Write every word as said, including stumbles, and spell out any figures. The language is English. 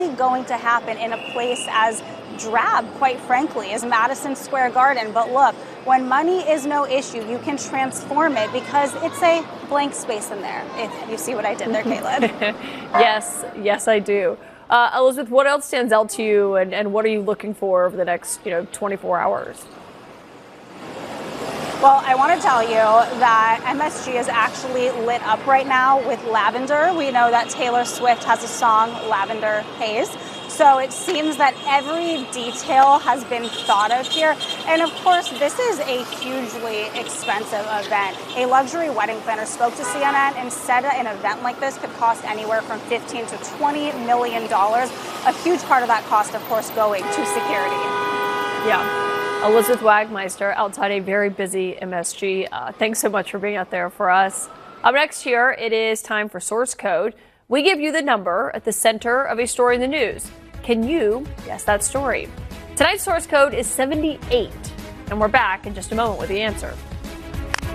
going to happen in a place as drab, quite frankly, as Madison Square Garden. But look, when money is no issue, you can transform it because it's a blank space in there. If you see what I did there, Caitlin. Yes, yes, I do. Uh, Elizabeth, what else stands out to you, and, and what are you looking for over the next, you know, twenty-four hours? Well, I want to tell you that M S G is actually lit up right now with lavender. We know that Taylor Swift has a song, Lavender Haze. So it seems that every detail has been thought of here. And of course, this is a hugely expensive event. A luxury wedding planner spoke to C N N and said that an event like this could cost anywhere from fifteen to twenty million dollars. A huge part of that cost, of course, going to security. Yeah. Elizabeth Wagmeister outside a very busy M S G. Uh, thanks so much for being out there for us. Up next here, it is time for Source Code. We give you the number at the center of a story in the news. Can you guess that story? Tonight's Source Code is seventy-eight, and we're back in just a moment with the answer.